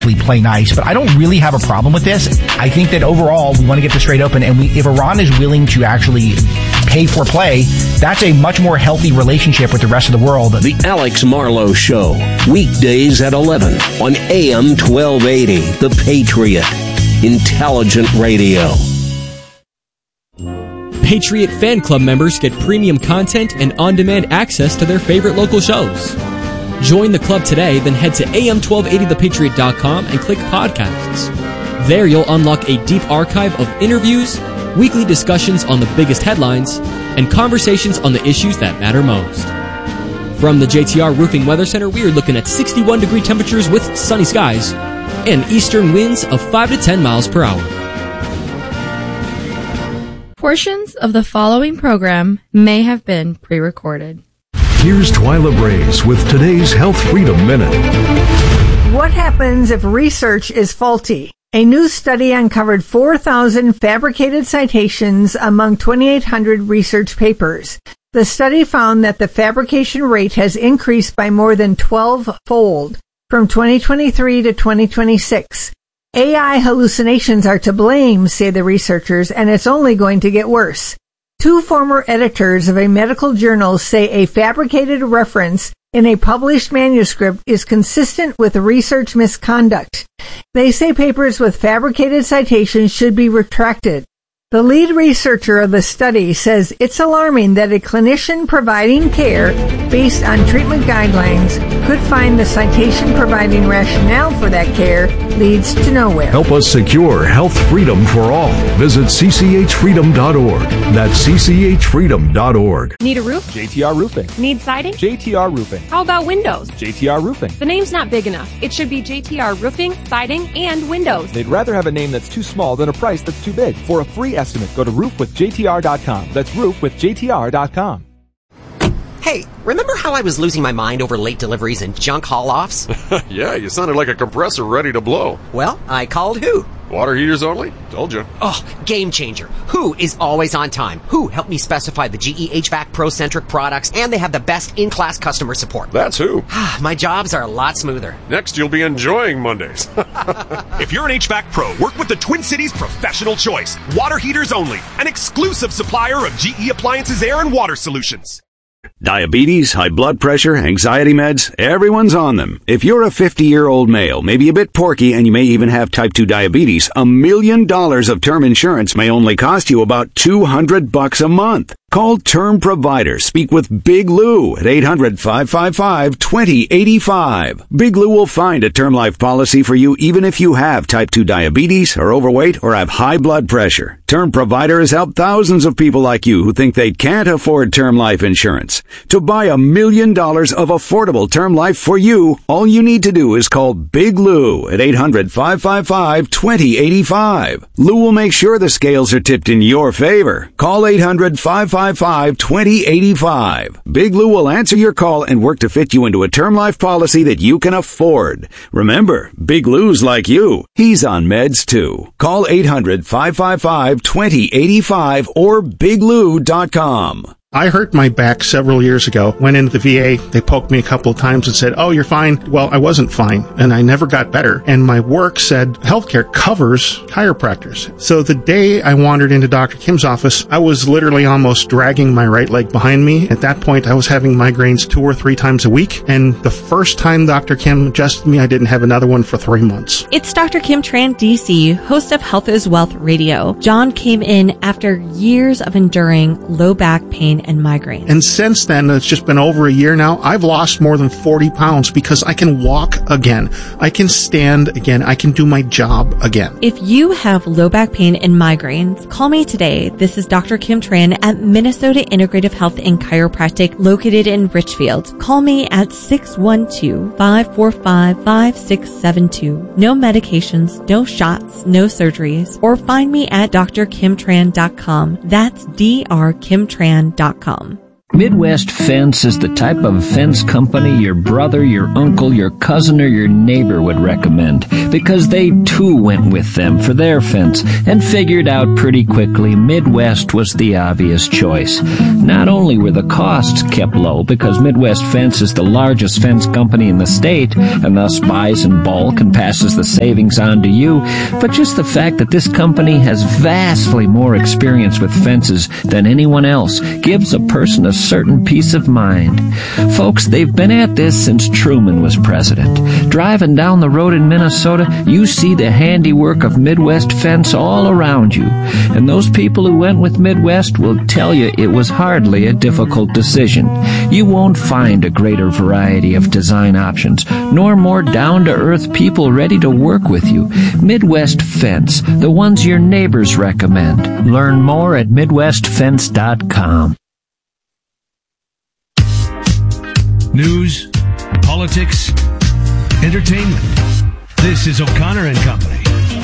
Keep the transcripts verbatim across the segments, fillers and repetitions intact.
play nice, but I don't really have a problem with this. I think that overall we want to get this straight open, and we, if Iran is willing to actually pay for play, that's a much more healthy relationship with the rest of the world. The Alex Marlowe Show, weekdays at eleven on A M twelve eighty, The Patriot, intelligent radio. Patriot Fan Club members get premium content and on-demand access to their favorite local shows. Join the club today, then head to A M twelve eighty the patriot dot com and click podcasts. There you'll unlock a deep archive of interviews, weekly discussions on the biggest headlines, and conversations on the issues that matter most. From the J T R Roofing Weather Center, we are looking at sixty-one degree temperatures with sunny skies and eastern winds of five to ten miles per hour. Portions of the following program may have been pre-recorded. Here's Twyla Braze with today's Health Freedom Minute. What happens if research is faulty? A new study uncovered four thousand fabricated citations among twenty-eight hundred research papers. The study found that the fabrication rate has increased by more than twelve-fold from twenty twenty-three to twenty twenty-six. A I hallucinations are to blame, say the researchers, and it's only going to get worse. Two former editors of a medical journal say a fabricated reference in a published manuscript is consistent with research misconduct. They say papers with fabricated citations should be retracted. The lead researcher of the study says it's alarming that a clinician providing care based on treatment guidelines could find the citation providing rationale for that care leads to nowhere. Help us secure health freedom for all. Visit c c h freedom dot org. That's c c h freedom dot org. Need a roof? J T R Roofing. Need siding? J T R Roofing. How about windows? J T R Roofing. The name's not big enough. It should be J T R Roofing, Siding, and Windows. They'd rather have a name that's too small than a price that's too big. For a free estimate, go to roof with J T R dot com. That's roof with J T R dot com. Hey, remember how I was losing my mind over late deliveries and junk haul-offs? Yeah, you sounded like a compressor ready to blow. Well, I called who? Water heaters only? Told you. Oh, game changer. Who is always on time? Who helped me specify the G E H V A C Pro-centric products, and they have the best in-class customer support. That's who. My jobs are a lot smoother. Next, you'll be enjoying Mondays. If you're an H V A C Pro, work with the Twin Cities Professional Choice. Water heaters only. An exclusive supplier of G E Appliances Air and Water Solutions. Diabetes, high blood pressure, anxiety meds, everyone's on them. If you're a fifty-year-old male, maybe a bit porky, and you may even have type two diabetes, a million dollars of term insurance may only cost you about two hundred bucks a month. Call Term Provider. Speak with Big Lou at eight hundred, five five five, two zero eight five. Big Lou will find a term life policy for you even if you have type two diabetes, are overweight, or have high blood pressure. Term Provider has helped thousands of people like you who think they can't afford term life insurance. To buy a million dollars of affordable term life for you, all you need to do is call Big Lou at eight hundred, five five five, two zero eight five. Lou will make sure the scales are tipped in your favor. Call eight hundred, five five five, two zero eight five. Big Lou will answer your call and work to fit you into a term life policy that you can afford. Remember, Big Lou's like you. He's on meds too. Call eight hundred, five five five, two zero eight five or big lou dot com. I hurt my back several years ago. Went into the V A. They poked me a couple of times and said, "Oh, you're fine." Well, I wasn't fine, and I never got better. And my work said healthcare covers chiropractors. So the day I wandered into Doctor Kim's office, I was literally almost dragging my right leg behind me. At that point, I was having migraines two or three times a week. And the first time Doctor Kim adjusted me, I didn't have another one for three months. It's Doctor Kim Tran, D C, host of Health is Wealth Radio. John came in after years of enduring low back pain and migraine. And since then, it's just been over a year now, I've lost more than forty pounds because I can walk again. I can stand again. I can do my job again. If you have low back pain and migraines, call me today. This is Doctor Kim Tran at Minnesota Integrative Health and Chiropractic located in Richfield. Call me at six one two, five four five, five six seven two. No medications, no shots, no surgeries. Or find me at d r kim tran dot com. That's d r kim tran dot com. Midwest Fence is the type of fence company your brother, your uncle, your cousin, or your neighbor would recommend. because they too went with them for their fence and figured out pretty quickly Midwest was the obvious choice. Not only were the costs kept low because Midwest Fence is the largest fence company in the state and thus buys in bulk and passes the savings on to you, but just the fact that this company has vastly more experience with fences than anyone else gives a person a certain peace of mind. Folks, they've been at this since Truman was president. Driving down the road in Minnesota, you see the handiwork of Midwest Fence all around you. And those people who went with Midwest will tell you it was hardly a difficult decision. You won't find a greater variety of design options, nor more down-to-earth people ready to work with you. Midwest Fence, the ones your neighbors recommend. Learn more at midwest fence dot com. News, politics, entertainment. This is O'Connor and Company.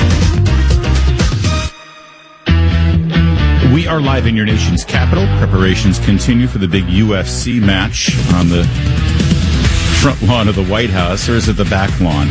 We are live in your nation's capital. Preparations continue for the big U F C match on the front lawn of the White House, or is it the back lawn?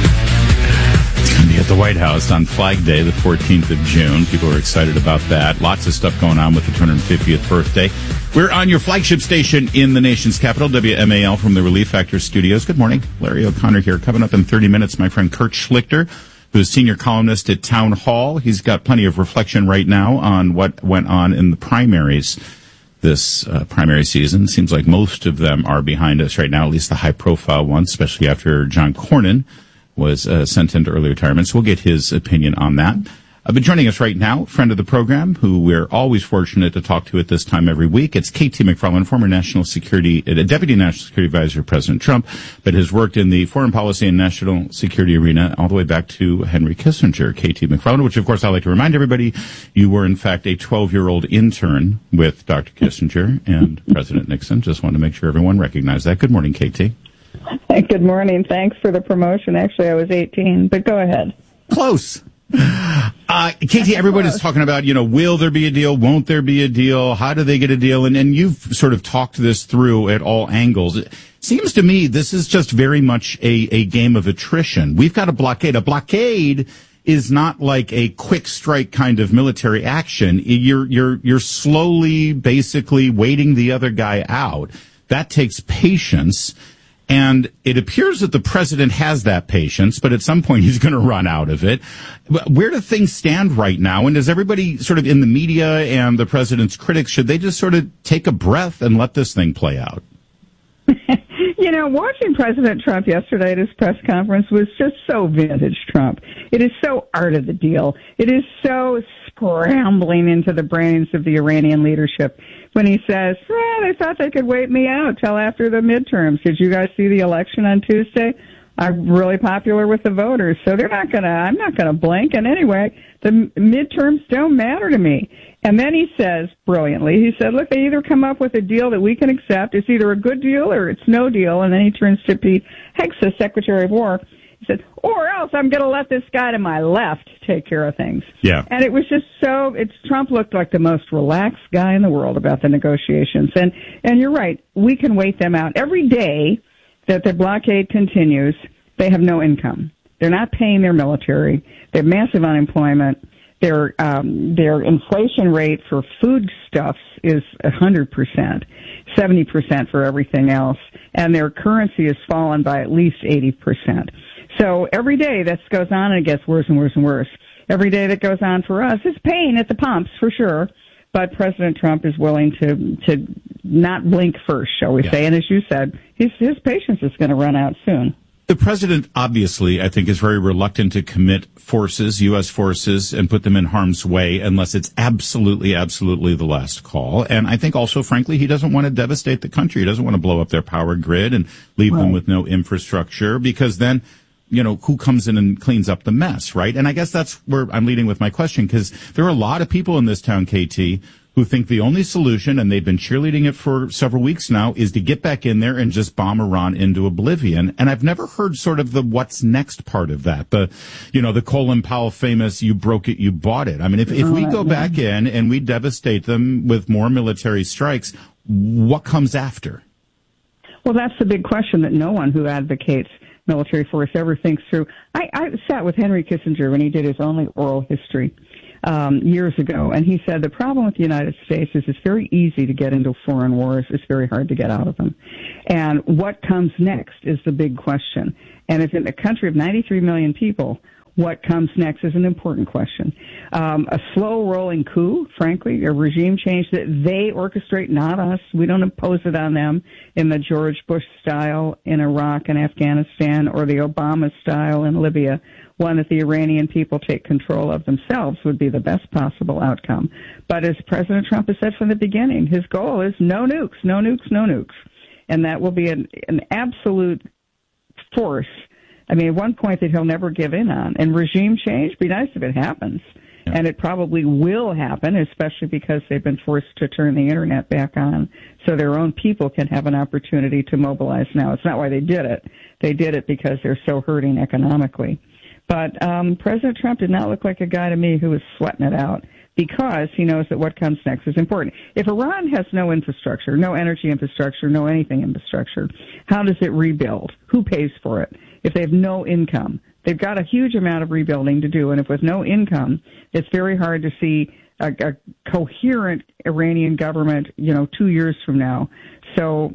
It's going to be at the White House on Flag Day, the fourteenth of June. People are excited about that. Lots of stuff going on with the two hundred fiftieth birthday. We're on your flagship station in the nation's capital, W M A L, from the Relief Factor studios. Good morning. Larry O'Connor here. Coming up in thirty minutes, my friend Kurt Schlichter, who's senior columnist at Town Hall. He's got plenty of reflection right now on what went on in the primaries this uh, primary season. Seems like most of them are behind us right now, at least the high-profile ones, especially after John Cornyn was uh, sent into early retirement. So we'll get his opinion on that. Uh, but joining us right now, friend of the program, who we're always fortunate to talk to at this time every week. It's K T McFarland, former National Security, uh, Deputy National Security Advisor to President Trump, but has worked in the foreign policy and national security arena all the way back to Henry Kissinger. K T McFarland, which of course I like to remind everybody, you were in fact a twelve-year-old intern with Doctor Kissinger and President Nixon. Just wanted to make sure everyone recognized that. Good morning, K T. Good morning. Thanks for the promotion. Actually, I was eighteen, but go ahead. Close. Uh, K T, everybody's talking about, you know, will there be a deal? Won't there be a deal? How do they get a deal? And, and you've sort of talked this through at all angles. It seems to me this is just very much a, a game of attrition. We've got a blockade. A blockade is not like a quick strike kind of military action. You're, you're, you're slowly basically waiting the other guy out. That takes patience. And it appears that the president has that patience, but at some point he's going to run out of it. Where do things stand right now? And does everybody sort of in the media and the president's critics, should they just sort of take a breath and let this thing play out? You know, watching President Trump yesterday at his press conference was just so vintage Trump. It is so art of the deal. It is so scrambling into the brains of the Iranian leadership when he says, well, they thought they could wait me out till after the midterms. Did you guys see the election on Tuesday? I'm really popular with the voters, so they're not gonna, I'm not gonna blink. And anyway, the midterms don't matter to me. And then he says, brilliantly, he said, look, they either come up with a deal that we can accept. It's either a good deal or it's no deal. And then he turns to Pete Hegseth, Secretary of War. He said, or else I'm going to let this guy to my left take care of things. Yeah. And it was just so, it's, Trump looked like the most relaxed guy in the world about the negotiations. And, and you're right, we can wait them out. Every day that the blockade continues, they have no income. They're not paying their military. They have massive unemployment. Their um, their inflation rate for foodstuffs is one hundred percent, seventy percent for everything else, and their currency has fallen by at least eighty percent. So every day that goes on, and it gets worse and worse and worse. Every day that goes on for us is pain at the pumps, for sure, but President Trump is willing to to not blink first, shall we yeah. say, and as you said, his, his patience is going to run out soon. The president, obviously, I think, is very reluctant to commit forces, U S forces, and put them in harm's way unless it's absolutely, absolutely the last call. And I think also, frankly, he doesn't want to devastate the country. He doesn't want to blow up their power grid and leave right. them with no infrastructure, because then, you know, who comes in and cleans up the mess, right? And I guess that's where I'm leading with my question, because there are a lot of people in this town, K T, who think the only solution, and they've been cheerleading it for several weeks now, is to get back in there and just bomb Iran into oblivion. And I've never heard sort of the what's next part of that. The, you know, the Colin Powell famous, you broke it, you bought it. I mean, if, if we go back in and we devastate them with more military strikes, what comes after? Well, that's the big question that no one who advocates military force ever thinks through. I, I sat with Henry Kissinger when he did his only oral history um, years ago, and he said the problem with the United States is it's very easy to get into foreign wars. It's very hard to get out of them. And what comes next is the big question. And if in a country of ninety-three million people, what comes next is an important question. Um, a slow-rolling coup, frankly, a regime change that they orchestrate, not us. We don't impose it on them in the George Bush style in Iraq and Afghanistan or the Obama style in Libya. One that the Iranian people take control of themselves would be the best possible outcome. But as President Trump has said from the beginning, his goal is no nukes, no nukes, no nukes. And that will be an, an absolute force. I mean, at one point that he'll never give in on. And regime change, be nice if it happens. Yeah. And it probably will happen, especially because they've been forced to turn the Internet back on so their own people can have an opportunity to mobilize now. It's not why they did it. They did it because they're so hurting economically. But um, President Trump did not look like a guy to me who was sweating it out because he knows that what comes next is important. If Iran has no infrastructure, no energy infrastructure, no anything infrastructure, how does it rebuild? Who pays for it? If they have no income, they've got a huge amount of rebuilding to do. And if with no income, it's very hard to see a, a coherent Iranian government, you know, two years from now. So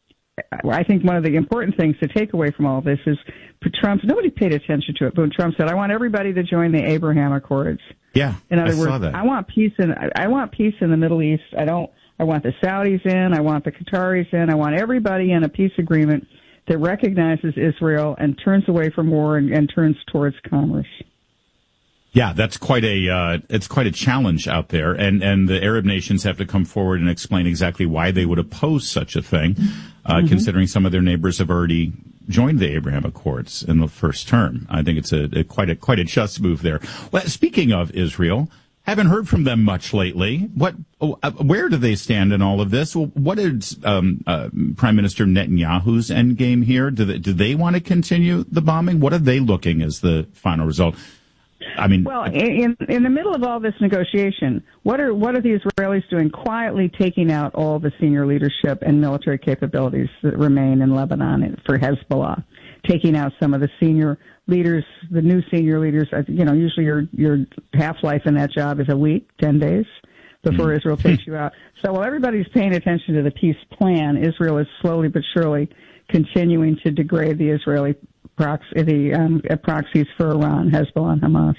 I think one of the important things to take away from all of this is Trump, nobody paid attention to it, but when Trump said, I want everybody to join the Abraham Accords. Yeah, in other I words, saw that. I want peace in, I want peace in the Middle East. I don't, I want the Saudis in, I want the Qataris in, I want everybody in a peace agreement that recognizes Israel and turns away from war and, and turns towards commerce. Yeah, that's quite a uh, it's quite a challenge out there, and and the Arab nations have to come forward and explain exactly why they would oppose such a thing, uh, mm-hmm. considering some of their neighbors have already joined the Abraham Accords in the first term. I think it's a, a quite a quite a just move there. Well, speaking of Israel, haven't heard from them much lately. What, uh, where do they stand in all of this? What is um, uh, Prime Minister Netanyahu's endgame here? Do they, do they want to continue the bombing? What are they looking as the final result? I mean, well, in in the middle of all this negotiation, what are what are the Israelis doing? Quietly taking out all the senior leadership and military capabilities that remain in Lebanon for Hezbollah, taking out some of the senior leaders, the new senior leaders. You know, usually your your half life in that job is a week, ten days before mm-hmm. Israel takes you out. So while everybody's paying attention to the peace plan, Israel is slowly but surely continuing to degrade the Israeli proxy, the um, proxies for Iran, Hezbollah, and Hamas.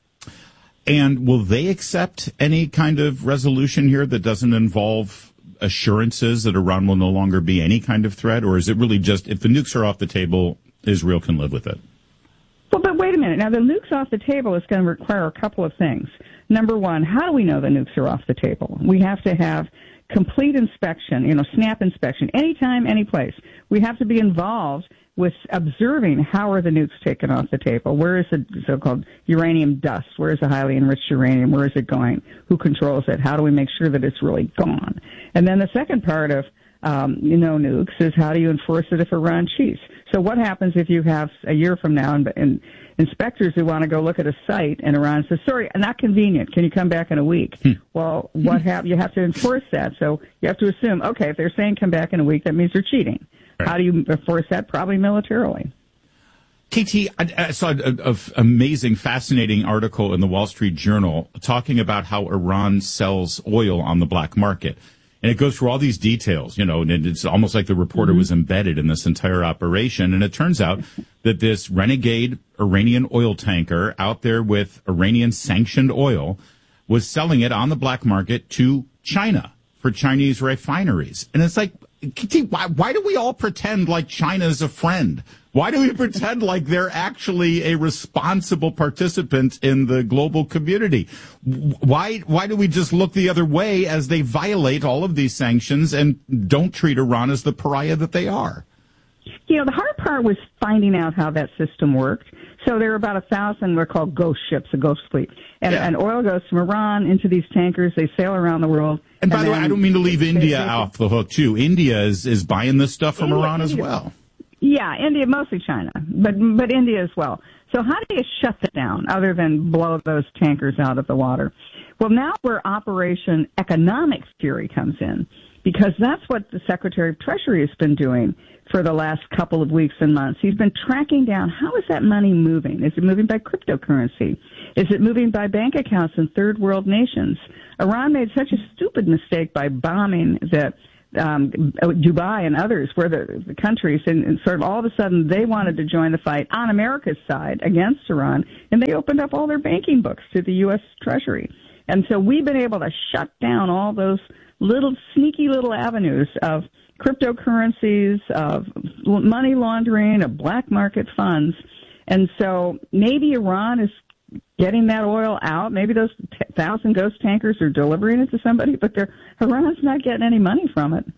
And will they accept any kind of resolution here that doesn't involve assurances that Iran will no longer be any kind of threat? Or is it really just, if the nukes are off the table, Israel can live with it? Well, but wait a minute. Now, the nukes off the table is going to require a couple of things. Number one, how do we know the nukes are off the table? We have to have complete inspection, you know, snap inspection, anytime, any place. We have to be involved with observing how are the nukes taken off the table. Where is the so-called uranium dust? Where is the highly enriched uranium? Where is it going? Who controls it? How do we make sure that it's really gone? And then the second part of, um, you know, nukes is how do you enforce it if Iran cheats? So what happens if you have a year from now and, and inspectors who want to go look at a site and Iran says, sorry, not convenient. Can you come back in a week? Hmm. Well, what have, you have to enforce that. So you have to assume, okay, if they're saying come back in a week, that means they're cheating. Right. How do you enforce that? Probably militarily. K T, I, I saw an amazing, fascinating article in the Wall Street Journal talking about how Iran sells oil on the black market. And it goes through all these details, you know, and it's almost like the reporter mm-hmm. was embedded in this entire operation. And it turns out that this renegade Iranian oil tanker out there with Iranian sanctioned oil was selling it on the black market to China for Chinese refineries. And it's like, K T, why, why do we all pretend like China's a friend? Why do we pretend like they're actually a responsible participant in the global community? Why, why do we just look the other way as they violate all of these sanctions and don't treat Iran as the pariah that they are? You know, the hard part was finding out how that system worked. So there are about a thousand, we're called ghost ships, a ghost fleet. And, yeah. and oil goes from Iran into these tankers. They sail around the world. And, and by the way, I don't mean to leave India off the hook, too. India is, is buying this stuff from India, Iran India. as well. Yeah, India, mostly China, but but India as well. So how do you shut that down other than blow those tankers out of the water? Well, now where Operation Economic Fury comes in, because that's what the Secretary of Treasury has been doing for the last couple of weeks and months. He's been tracking down, how is that money moving? Is it moving by cryptocurrency? Is it moving by bank accounts in third world nations? Iran made such a stupid mistake by bombing the um, Dubai and others, where the, the countries, and, and sort of all of a sudden they wanted to join the fight on America's side against Iran, and they opened up all their banking books to the U S Treasury. And so we've been able to shut down all those little sneaky little avenues of cryptocurrencies, of money laundering, of black market funds. And so maybe Iran is getting that oil out. Maybe those t- thousand ghost tankers are delivering it to somebody, but they're, Iran's not getting any money from it.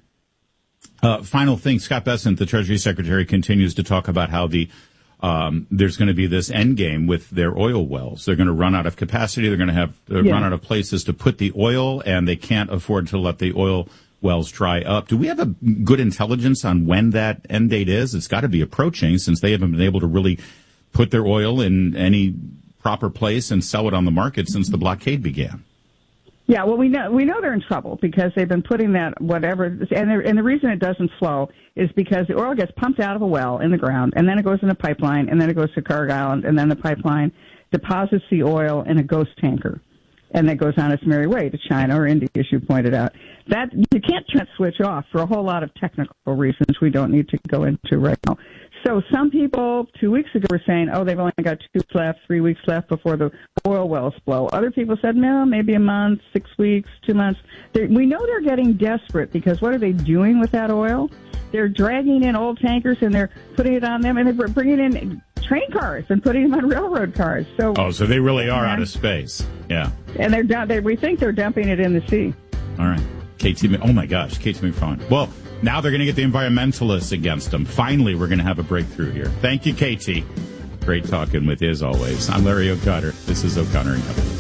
Uh, final thing, Scott Bessent, the Treasury Secretary, continues to talk about how the um, there's going to be this end game with their oil wells. They're going to run out of capacity. They're going to have uh, yeah. run out of places to put the oil, and they can't afford to let the oil wells dry up. Do we have a good intelligence on when that end date is? It's got to be approaching, since they haven't been able to really put their oil in any proper place and sell it on the market since the blockade began. Yeah, well, we know we know they're in trouble because they've been putting that whatever, and and the reason it doesn't flow is because the oil gets pumped out of a well in the ground, and then it goes in a pipeline, and then it goes to Carg Island, and then the pipeline deposits the oil in a ghost tanker, and that goes on its merry way to China or India, as you pointed out. That you can't turn that switch off for a whole lot of technical reasons we don't need to go into right now. So some people two weeks ago were saying, oh, they've only got two weeks left, three weeks left before the oil wells blow. Other people said, no, maybe a month, six weeks, two months. They're, we know they're getting desperate because what are they doing with that oil? They're dragging in old tankers and they're putting it on them, and they're bringing in train cars and putting them on railroad cars. So oh, so they really are out of space. Yeah. And they're they, we think they're dumping it in the sea. All right. K T, oh my gosh, K T McFarland. Well, now they're going to get the environmentalists against them. Finally, we're going to have a breakthrough here. Thank you, K T. Great talking with you as always. I'm Larry O'Connor. This is O'Connor and Company.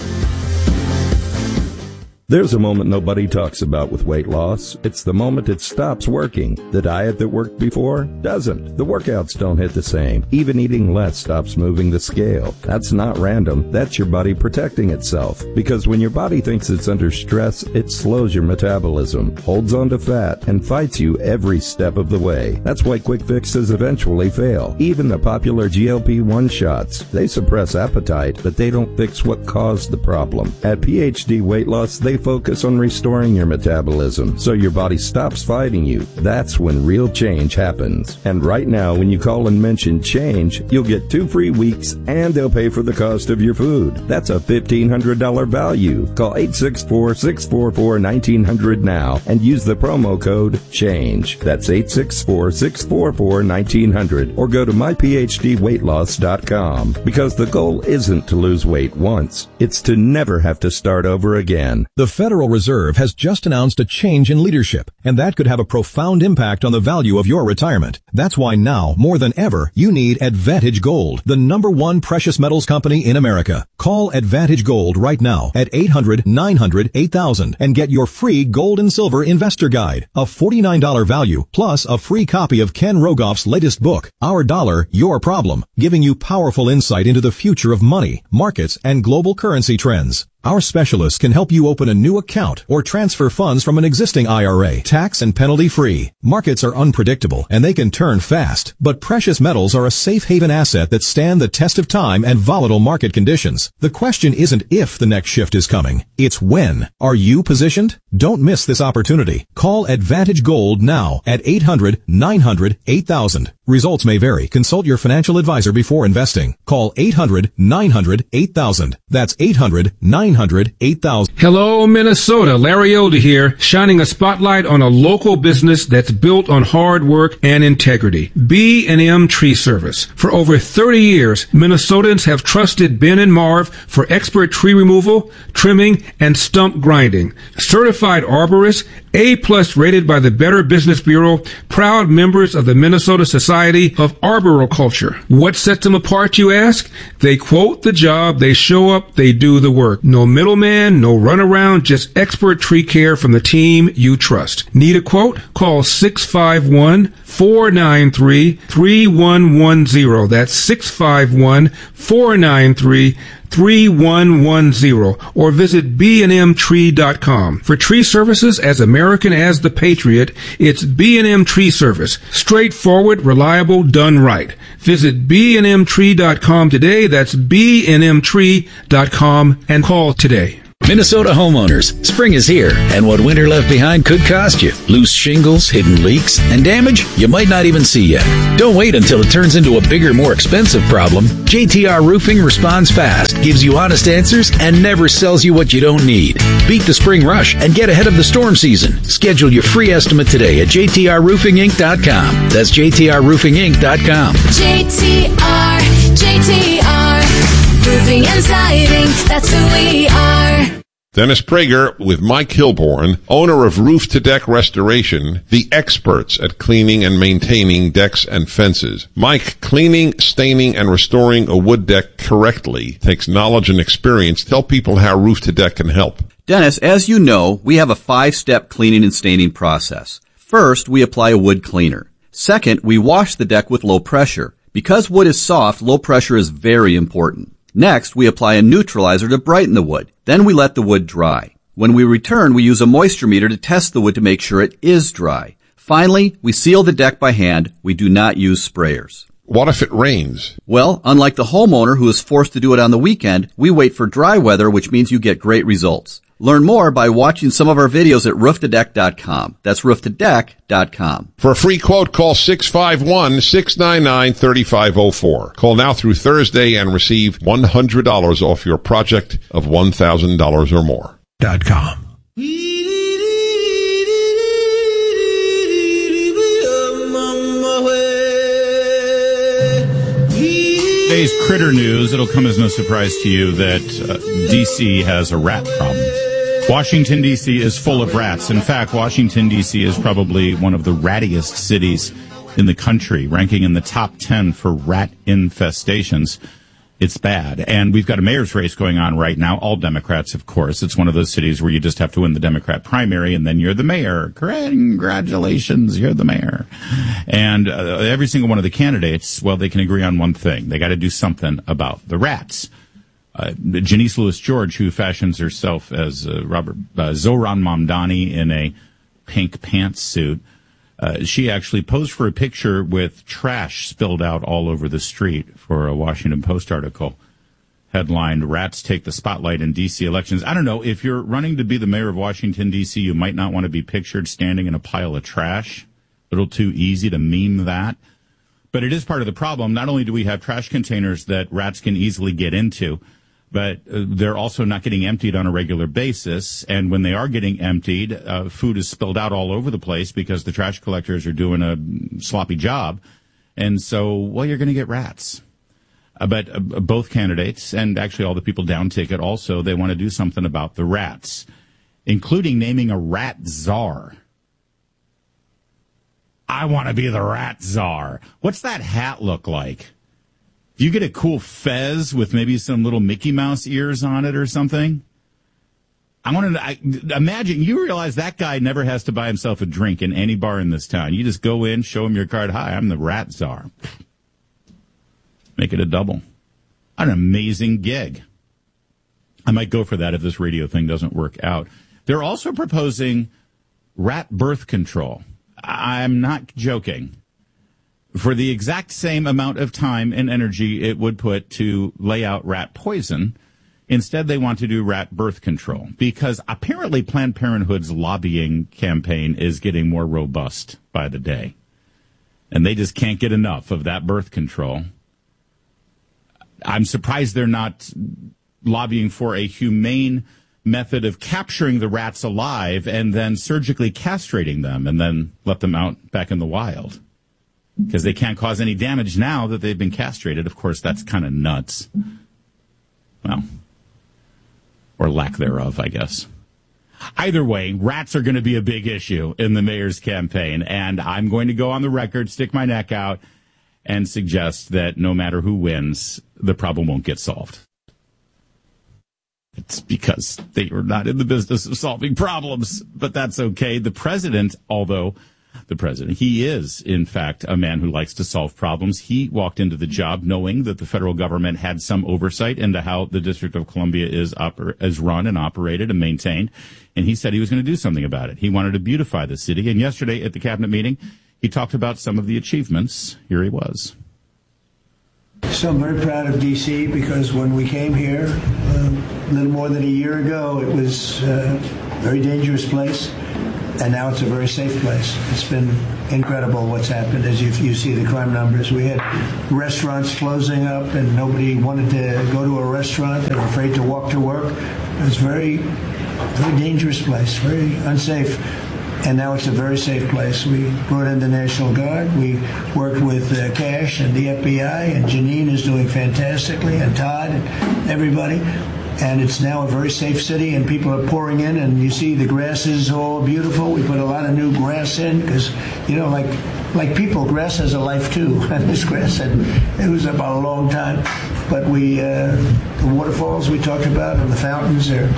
There's a moment nobody talks about with weight loss. It's the moment it stops working. The diet that worked before doesn't. The workouts don't hit the same. Even eating less stops moving the scale. That's not random. That's your body protecting itself. Because when your body thinks it's under stress, it slows your metabolism, holds on to fat, and fights you every step of the way. That's why quick fixes eventually fail. Even the popular G L P one shots. They suppress appetite, but they don't fix what caused the problem. At P H D Weight Loss, they focus on restoring your metabolism so your body stops fighting you. That's when real change happens. And right now, when you call and mention change, you'll get two free weeks and they'll pay for the cost of your food. That's a fifteen hundred dollars value. Call eight six four, six four four, one nine zero zero now and use the promo code CHANGE. That's eight six four, six four four, one nine zero zero or go to my p h d weight loss dot com. Because the goal isn't to lose weight once. It's to never have to start over again. The Federal Reserve has just announced a change in leadership, and that could have a profound impact on the value of your retirement. That's why now, more than ever, you need Advantage Gold, the number one precious metals company in America. Call Advantage Gold right now at eight hundred, nine hundred, eight thousand and get your free gold and silver investor guide, a forty-nine dollars value, plus a free copy of Ken Rogoff's latest book, Our Dollar, Your Problem, giving you powerful insight into the future of money, markets, and global currency trends. Our specialists can help you open a new account or transfer funds from an existing I R A, tax and penalty free. Markets are unpredictable and they can turn fast, but precious metals are a safe haven asset that stand the test of time and volatile market conditions. The question isn't if the next shift is coming, it's when. Are you positioned? Don't miss this opportunity. Call Advantage Gold now at eight hundred, nine hundred, eight thousand. Results may vary. Consult your financial advisor before investing. Call eight hundred, nine hundred, eight thousand. That's eight hundred, nine hundred, eight thousand. Hello, Minnesota. Larry Elder here, shining a spotlight on a local business that's built on hard work and integrity. B and M Tree Service. For over thirty years, Minnesotans have trusted Ben and Marv for expert tree removal, trimming, and stump grinding. Certified arborists, A-plus rated by the Better Business Bureau, proud members of the Minnesota Society of Arboriculture. What sets them apart, you ask? They quote the job, they show up, they do the work. No middleman, no runaround, just expert tree care from the team you trust. Need a quote? Call six five one, four nine three, three one one zero. That's six five one, four nine three, three one one zero or visit b and m tree dot com. For tree services as American as the Patriot, it's B and M Tree Service. Straightforward, reliable, done right. Visit b and m tree dot com today. That's b and m tree dot com and call today. Minnesota homeowners, spring is here, and what winter left behind could cost you. Loose shingles, hidden leaks, and damage you might not even see yet. Don't wait until it turns into a bigger, more expensive problem. J T R Roofing responds fast, gives you honest answers, and never sells you what you don't need. Beat the spring rush and get ahead of the storm season. Schedule your free estimate today at j t r roofing inc dot com. That's j t r roofing inc dot com. J T R, J T R, Roofing and Siding, that's who we are. Dennis Prager with Mike Hilborn, owner of Roof to Deck Restoration, the experts at cleaning and maintaining decks and fences. Mike, cleaning, staining, and restoring a wood deck correctly takes knowledge and experience. Tell people how Roof to Deck can help. Dennis, as you know, we have a five-step cleaning and staining process. First, we apply a wood cleaner. Second, we wash the deck with low pressure. Because wood is soft, low pressure is very important. Next, we apply a neutralizer to brighten the wood. Then we let the wood dry. When we return, we use a moisture meter to test the wood to make sure it is dry. Finally, we seal the deck by hand. We do not use sprayers. What if it rains? Well, unlike the homeowner who is forced to do it on the weekend, we wait for dry weather, which means you get great results. Learn more by watching some of our videos at roof to deck dot com. That's roof to deck dot com. For a free quote, call six five one, six nine nine, three five zero four. Call now through Thursday and receive one hundred dollars off your project of one thousand dollars or more. Dot com. Today's critter news, it'll come as no surprise to you that uh, D C has a rat problem. Washington, D C is full of rats. In fact, Washington, D C is probably one of the rattiest cities in the country, ranking in the top ten for rat infestations. It's bad. And we've got a mayor's race going on right now. All Democrats, of course. It's one of those cities where you just have to win the Democrat primary and then you're the mayor. Congratulations, you're the mayor. And uh, every single one of the candidates, well, they can agree on one thing. They got to do something about the rats. Uh, Janice Lewis George, who fashions herself as uh, Robert uh, Zohran Mamdani in a pink pantsuit, Uh, she actually posed for a picture with trash spilled out all over the street for a Washington Post article headlined, "Rats Take the Spotlight in D C Elections." I don't know, if you're running to be the mayor of Washington, D C, you might not want to be pictured standing in a pile of trash. A little too easy to meme that. But it is part of the problem. Not only do we have trash containers that rats can easily get into, but uh, they're also not getting emptied on a regular basis. And when they are getting emptied, uh, food is spilled out all over the place because the trash collectors are doing a sloppy job. And so, well, you're going to get rats. Uh, but uh, both candidates, and actually all the people down ticket also, they want to do something about the rats, including naming a rat czar. I want to be the rat czar. What's that hat look like? Do you get a cool fez with maybe some little Mickey Mouse ears on it or something? I want to I, imagine, you realize that guy never has to buy himself a drink in any bar in this town. You just go in, show him your card. Hi, I'm the rat czar. Make it a double. An amazing gig. I might go for that if this radio thing doesn't work out. They're also proposing rat birth control. I'm not joking. For the exact same amount of time and energy it would put to lay out rat poison, instead they want to do rat birth control, because apparently Planned Parenthood's lobbying campaign is getting more robust by the day. And they just can't get enough of that birth control. I'm surprised they're not lobbying for a humane method of capturing the rats alive and then surgically castrating them and then let them out back in the wild. Because they can't cause any damage now that they've been castrated. Of course, that's kind of nuts. Well, or lack thereof, I guess. Either way, rats are going to be a big issue in the mayor's campaign. And I'm going to go on the record, stick my neck out, and suggest that no matter who wins, the problem won't get solved. It's because they are not in the business of solving problems. But that's okay. The president, although, the president. He is, in fact, a man who likes to solve problems. He walked into the job knowing that the federal government had some oversight into how the District of Columbia is oper- is run and operated and maintained. And he said he was going to do something about it. He wanted to beautify the city. And yesterday at the cabinet meeting, he talked about some of the achievements. Here he was. So I'm very proud of D C because when we came here uh, a little more than a year ago, it was uh, a very dangerous place, and now it's a very safe place. It's been incredible what's happened as you, you see the crime numbers. We had restaurants closing up, and nobody wanted to go to a restaurant. They were afraid to walk to work. It was a very, very dangerous place, very unsafe. And now it's a very safe place. We brought in the National Guard. We worked with uh, Cash and the F B I, and Janine is doing fantastically, and Todd and everybody. And it's now a very safe city, and people are pouring in, and you see the grass is all beautiful. We put a lot of new grass in because, you know, like like people, grass has a life too. And this grass had, it was about a long time. But we, uh, the waterfalls we talked about and the fountains are,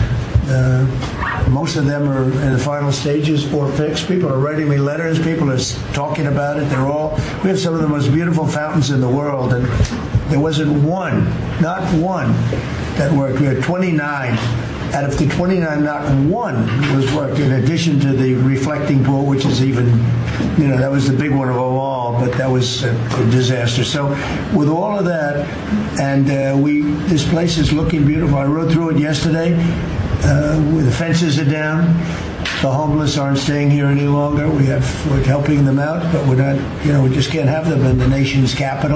Uh, most of them are in the final stages or fixed. People are writing me letters. People are talking about it. They're all, we have some of the most beautiful fountains in the world, and there wasn't one, not one, that worked. We had twenty-nine. Out of the twenty-nine, not one was worked, in addition to the reflecting pool, which is even, you know, that was the big one of them all, but that was a, a disaster. So with all of that, and uh, we, this place is looking beautiful. I rode through it yesterday. Uh, where the fences are down. The homeless aren't staying here any longer. We have, we're helping them out, but we're not, you know, we just can't have them in the nation's capital.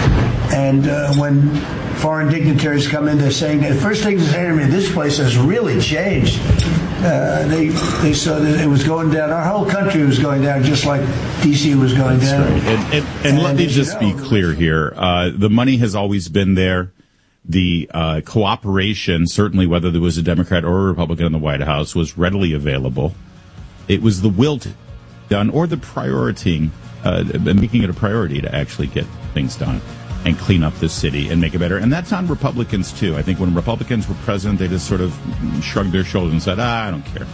And uh, when foreign dignitaries come in, they're saying, the first thing they say to me, this place has really changed. Uh, they they saw that it was going down. Our whole country was going down, just like D C was going That's down. right. And, and, and, and let me just know, be clear here. Uh, the money has always been there. The uh, cooperation, certainly whether there was a Democrat or a Republican in the White House, was readily available. It was the will to done or the priority, uh, making it a priority to actually get things done and clean up the city and make it better. And that's on Republicans, too. I think when Republicans were president, they just sort of shrugged their shoulders and said, ah, I don't care.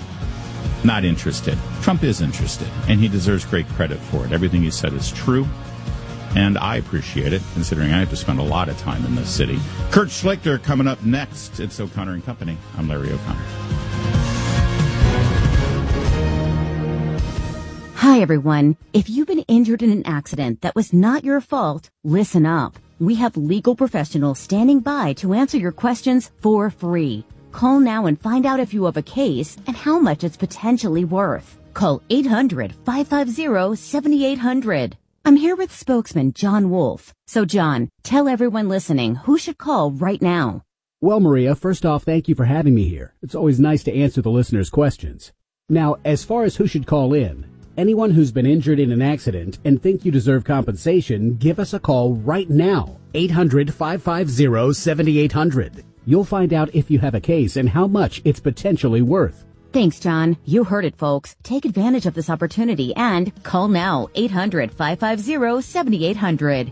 Not interested. Trump is interested, and he deserves great credit for it. Everything he said is true. And I appreciate it, considering I have to spend a lot of time in this city. Kurt Schlichter coming up next. It's O'Connor and Company. I'm Larry O'Connor. Hi, everyone. If you've been injured in an accident that was not your fault, listen up. We have legal professionals standing by to answer your questions for free. Call now and find out if you have a case and how much it's potentially worth. Call eight hundred, five five zero, seven eight hundred. I'm here with spokesman John Wolf. So, John, tell everyone listening who should call right now. Well, Maria, first off, thank you for having me here. It's always nice to answer the listeners' questions. Now, as far as who should call in, anyone who's been injured in an accident and think you deserve compensation, give us a call right now. eight hundred, five five zero, seven eight hundred. You'll find out if you have a case and how much it's potentially worth. Thanks, John. You heard it, folks. Take advantage of this opportunity and call now, eight hundred, five five zero, seven eight hundred.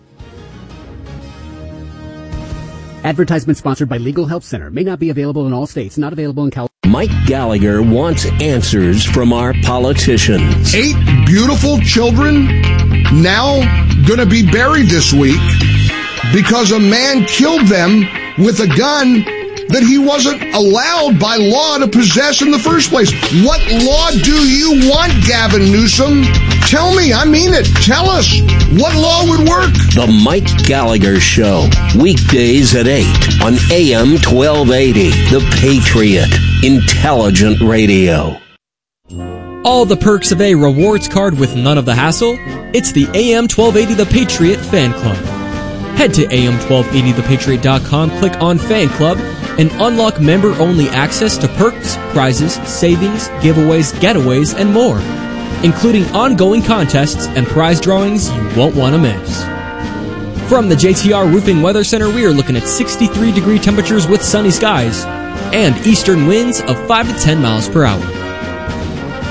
Advertisement sponsored by Legal Help Center. May not be available in all states. Not available in California. Mike Gallagher wants answers from our politicians. Eight beautiful children now going to be buried this week because a man killed them with a gun that he wasn't allowed by law to possess in the first place. What law do you want, Gavin Newsom? Tell me, I mean it. Tell us, what law would work? The Mike Gallagher Show, weekdays at eight on A M twelve eighty, The Patriot, intelligent radio. All the perks of a rewards card with none of the hassle? It's the A M twelve eighty The Patriot Fan Club. Head to A M twelve eighty the patriot dot com, click on Fan Club, and unlock member-only access to perks, prizes, savings, giveaways, getaways, and more, including ongoing contests and prize drawings you won't want to miss. From the J T R Roofing Weather Center, we are looking at sixty-three degree temperatures with sunny skies and eastern winds of five to ten miles per hour.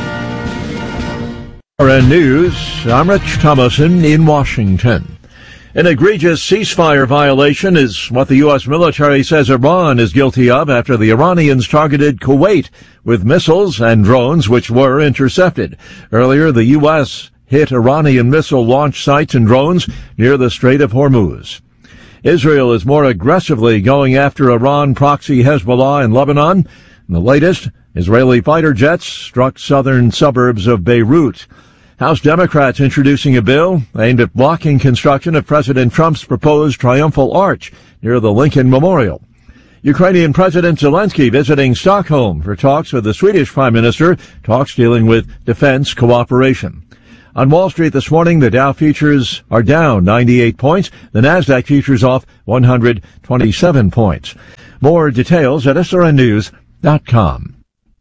R N News, I'm Rich Thomason in Washington. An egregious ceasefire violation is what the U S military says Iran is guilty of after the Iranians targeted Kuwait with missiles and drones which were intercepted. Earlier, the U S hit Iranian missile launch sites and drones near the Strait of Hormuz. Israel is more aggressively going after Iran proxy Hezbollah in Lebanon. In the latest, Israeli fighter jets struck southern suburbs of Beirut. House Democrats introducing a bill aimed at blocking construction of President Trump's proposed triumphal arch near the Lincoln Memorial. Ukrainian President Zelensky visiting Stockholm for talks with the Swedish Prime Minister, talks dealing with defense cooperation. On Wall Street this morning, the Dow futures are down ninety-eight points. The Nasdaq futures off one hundred twenty-seven points. More details at S R N news dot com.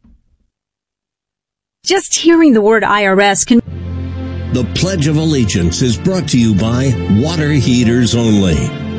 Just hearing the word I R S can... The Pledge of Allegiance is brought to you by Water Heaters Only.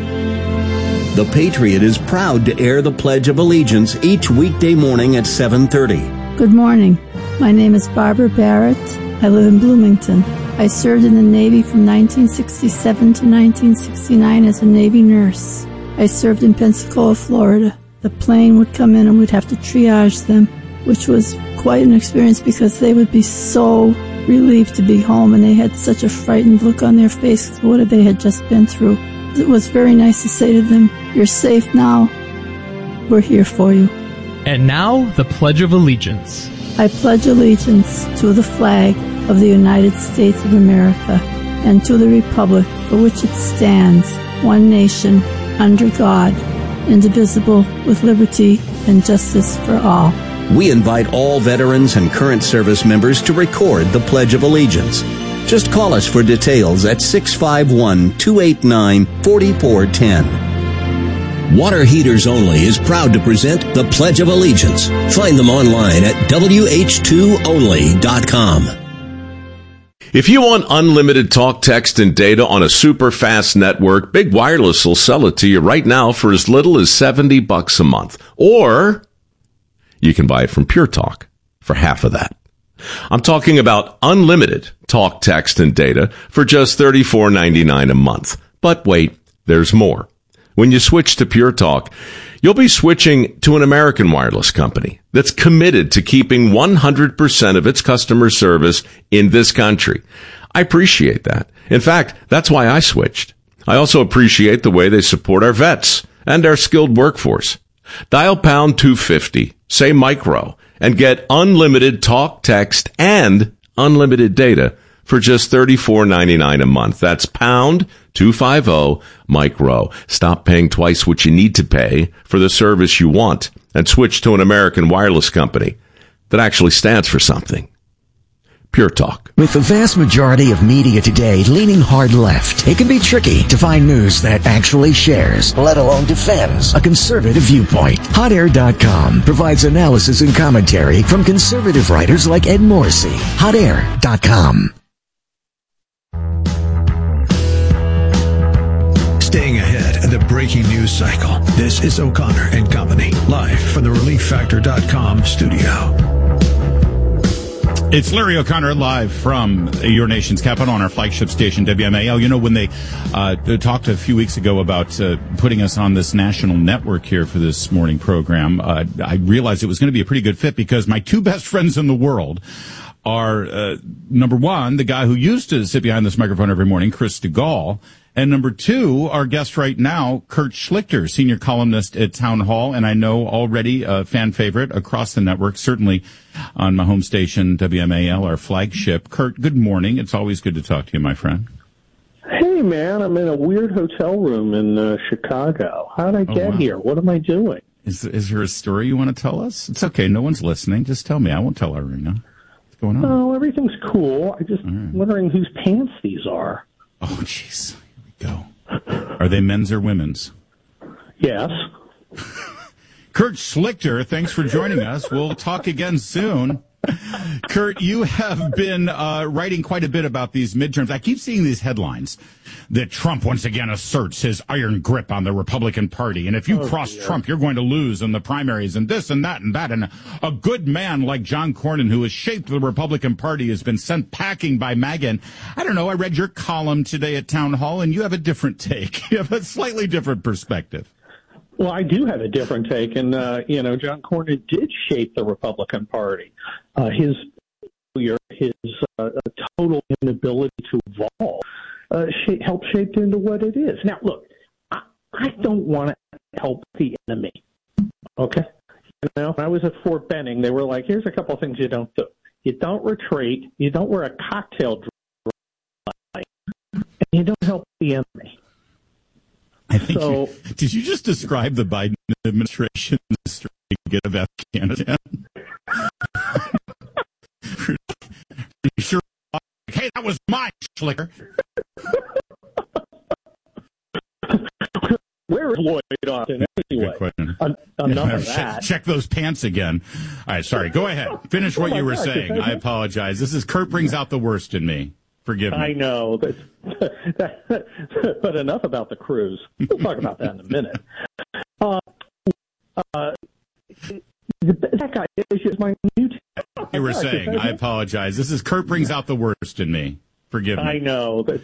The Patriot is proud to air the Pledge of Allegiance each weekday morning at seven thirty. Good morning. My name is Barbara Barrett. I live in Bloomington. I served in the Navy from nineteen sixty-seven to nineteen sixty-nine as a Navy nurse. I served in Pensacola, Florida. The plane would come in and we'd have to triage them, which was quite an experience because they would be so relieved to be home and they had such a frightened look on their face of what they had just been through. It was very nice to say to them, "You're safe now. We're here for you." And now, the Pledge of Allegiance. I pledge allegiance to the flag of the United States of America and to the republic for which it stands, one nation, under God, indivisible, with liberty and justice for all. We invite all veterans and current service members to record the Pledge of Allegiance. Just call us for details at six five one, two eight nine, four four one zero. Water Heaters Only is proud to present the Pledge of Allegiance. Find them online at W H two only dot com. If you want unlimited talk, text, and data on a super fast network, Big Wireless will sell it to you right now for as little as seventy bucks a month. Or you can buy it from Pure Talk for half of that. I'm talking about unlimited talk, text, and data for just thirty-four ninety-nine a month. But wait, there's more. When you switch to Pure Talk, you'll be switching to an American wireless company that's committed to keeping one hundred percent of its customer service in this country. I appreciate that. In fact, that's why I switched. I also appreciate the way they support our vets and our skilled workforce. Dial pound two fifty, say micro, and get unlimited talk, text, and unlimited data for just thirty-four ninety-nine a month. That's pound two fifty micro. Stop paying twice what you need to pay for the service you want and switch to an American wireless company that actually stands for something. Pure Talk. With the vast majority of media today leaning hard left, it can be tricky to find news that actually shares, let alone defends, a conservative viewpoint. Hot Air dot com provides analysis and commentary from conservative writers like Ed Morrissey. Hot Air dot com. Staying ahead of the breaking news cycle. This is O'Connor and Company, live from the relief factor dot com studio. It's Larry O'Connor live from your nation's capital on our flagship station, W M A L. You know, when they uh, talked a few weeks ago about uh, putting us on this national network here for this morning program, uh, I realized it was going to be a pretty good fit because my two best friends in the world are, uh, number one, the guy who used to sit behind this microphone every morning, Chris DeGaulle, and number two, our guest right now, Kurt Schlichter, senior columnist at Town Hall, and I know already a fan favorite across the network, certainly on my home station, W M A L, our flagship. Kurt, good morning. It's always good to talk to you, my friend. Hey, man, I'm in a weird hotel room in uh, Chicago. How did I get oh, wow. here? What am I doing? Is, is there a story you want to tell us? It's okay. No one's listening. Just tell me. I won't tell Irina. What's going on? Oh, everything's cool. I'm just right. wondering whose pants these are. Oh, jeez. Go. Are they men's or women's? Yes. Kurt Schlichter, thanks for joining us. We'll talk again soon. Kurt, you have been uh, writing quite a bit about these midterms. I keep seeing these headlines that Trump once again asserts his iron grip on the Republican Party. And if you oh, cross dear. Trump, you're going to lose in the primaries and this and that and that. And a good man like John Cornyn, who has shaped the Republican Party, has been sent packing by MAGA. And I don't know, I read your column today at Town Hall, and you have a different take. You have a slightly different perspective. Well, I do have a different take, and, uh, you know, John Cornyn did shape the Republican Party. Uh, his failure, his uh, total inability to evolve, uh, sh- helped shape it into what it is. Now, look, I, I don't want to help the enemy, okay? You know, when I was at Fort Benning, they were like, here's a couple of things you don't do. You don't retreat, you don't wear a cocktail dress, and you don't help the enemy. I think so, you, did you just describe the Biden administration's strategy of Afghanistan? Sure. Hey, that was my Schlicker. Where is Lloyd Austin anyway? Good question. En- enough yeah, of check, that. Check those pants again. All right, sorry. Go ahead. Finish what oh you were gosh, saying. I apologize. This is Kurt brings out the worst in me. Forgive me. I know, but, but enough about the cruise. We'll talk about that in a minute. Uh, uh, that guy is my new. T- you were saying, I apologize. This is Kurt brings out the worst in me. Forgive me. I know, but,